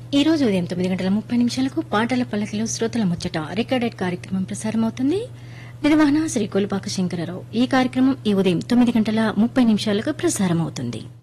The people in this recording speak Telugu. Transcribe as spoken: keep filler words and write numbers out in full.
ఈ రోజు ఉదయం తొమ్మిది గంటల ముప్పై నిమిషాలకు పాటల పల్లకిలో శ్రోతల ముచ్చట రికార్డెడ్ కార్యక్రమం ప్రసారమవుతుంది. నిర్వహణ శ్రీ కొలుపాక శంకరరావు. ఈ కార్యక్రమం ఈ ఉదయం తొమ్మిది గంటల ముప్పై నిమిషాలకు ప్రసారమవుతుంది.